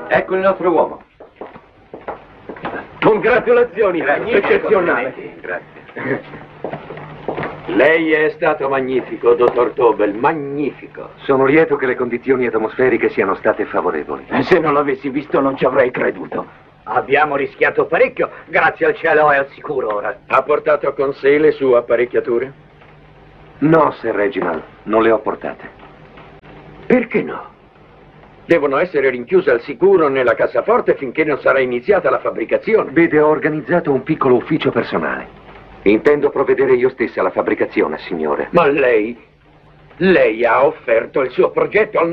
Ecco il nostro uomo. Congratulazioni, eccezionale. Grazie. Lei è stato magnifico, dottor Tobel, magnifico. Sono lieto che le condizioni atmosferiche siano state favorevoli. Se non l'avessi visto non ci avrei creduto. Abbiamo rischiato parecchio, grazie al cielo è al sicuro ora. Ha portato con sé le sue apparecchiature? No, Sir Reginald, non le ho portate. Perché no? Devono essere rinchiuse al sicuro nella cassaforte finché non sarà iniziata la fabbricazione. Vede, ho organizzato un piccolo ufficio personale. Intendo provvedere io stessa alla fabbricazione, signore. Ma lei ha offerto il suo progetto al